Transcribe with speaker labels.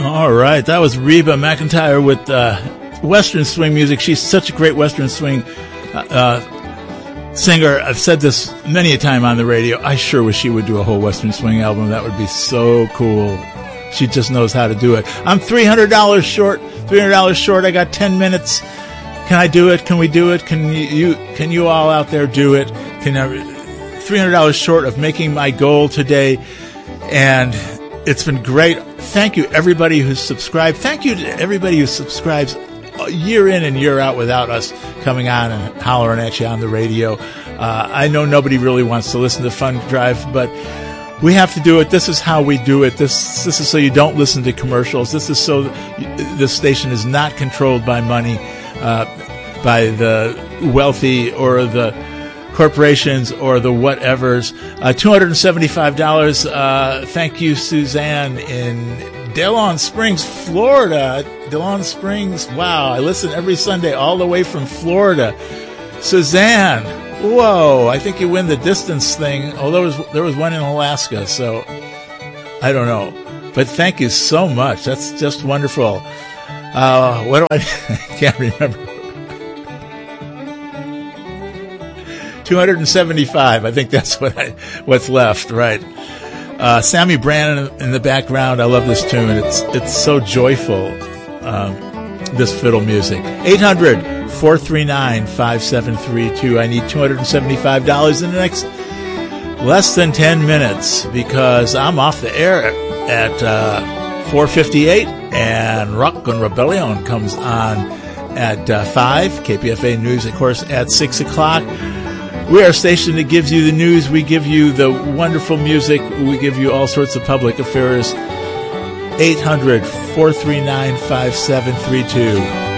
Speaker 1: All right, that was Reba McEntire with Western swing music. She's such a great Western swing singer. I've said this many a time on the radio. I sure wish she would do a whole Western swing album. That would be so cool. She just knows how to do it. I'm $300 short. $300 short. I got 10 minutes. Can I do it? Can we do it? Can you all out there do it? $300 short of making my goal today, and it's been great. Thank you, everybody who's subscribed. Thank you to everybody who subscribes year in and year out without us coming on and hollering at you on the radio. I know nobody really wants to listen to Fun Drive, but we have to do it. This is how we do it. This is so you don't listen to commercials. This is so this station is not controlled by money, by the wealthy or the corporations or the whatevers. $275. Thank you, Suzanne in Delon Springs, Florida. Delon Springs. Wow. I listen every Sunday all the way from Florida. Suzanne. Whoa. I think you win the distance thing. Oh, there was one in Alaska. So I don't know, but thank you so much. That's just wonderful. What do I can't remember. 275. I think that's what's left, right? Sammy Brannon in the background. I love this tune. It's so joyful. This fiddle music. 800-439-5732. I need $275 in the next less than 10 minutes because I'm off the air at 4:58, and Rock and Rebellion comes on at 5. KPFA News, of course, at 6 o'clock. We are a station that gives you the news. We give you the wonderful music. We give you all sorts of public affairs. 800-439-5732.